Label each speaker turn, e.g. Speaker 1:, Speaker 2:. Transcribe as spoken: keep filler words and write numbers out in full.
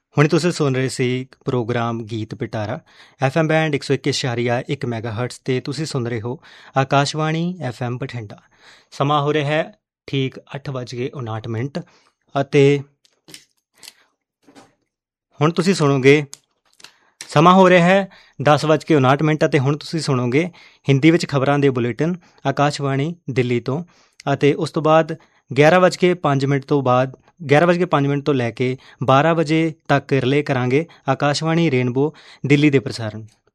Speaker 1: ਹੁਣ ਤੁਸੀਂ ਸੁਣ ਰਹੇ ਸੀ ਪ੍ਰੋਗਰਾਮ ਗੀਤ ਪਿਟਾਰਾ ਐਫ ਐਮ ਬੈਂਡ ਇੱਕ ਸੌ ਇੱਕ ਇਸ਼ਾਰੀਆ ਇੱਕ ਮੈਗਾ ਹਰਟਸ 'ਤੇ ਤੁਸੀਂ ਸੁਣ ਰਹੇ ਹੋ ਆਕਾਸ਼ਵਾਣੀ ਐਫ ਐਮ ਬਠਿੰਡਾ। ਸਮਾਂ ਹੋ ਰਿਹਾ ਹੈ ਠੀਕ ਅੱਠ ਵੱਜ ਕੇ ਉਣਾਹਠ ਮਿੰਟ ਅਤੇ ਹੁਣ ਤੁਸੀਂ ਸੁਣੋਗੇ ਸਮਾਂ ਹੋ ਰਿਹਾ ਹੈ ਦਸ ਵੱਜ ਕੇ ਉਣਾਹਠ ਮਿੰਟ ਅਤੇ ਹੁਣ ਤੁਸੀਂ ਸੁਣੋਗੇ ਹਿੰਦੀ ਵਿੱਚ ਖਬਰਾਂ ਦੇ ਬੁਲੇਟਿਨ ਆਕਾਸ਼ਵਾਣੀ ਦਿੱਲੀ ਤੋਂ। ਅਤੇ ਉਸ ਤੋਂ ਬਾਅਦ ਗਿਆਰਾਂ ਵੱਜ ਕੇ ਪੰਜ ਮਿੰਟ ਤੋਂ ਬਾਅਦ ਗਿਆਰਾਂ ਵੱਜ ਕੇ ਪੰਜ ਮਿੰਟ ਤੋਂ ਲੈ ਕੇ ਬਾਰਾਂ ਵਜੇ ਤੱਕ ਰਿਲੇ ਕਰਾਂਗੇ ਆਕਾਸ਼ਵਾਣੀ ਰੇਨਬੋ ਦਿੱਲੀ ਦੇ ਪ੍ਰਸਾਰਣ।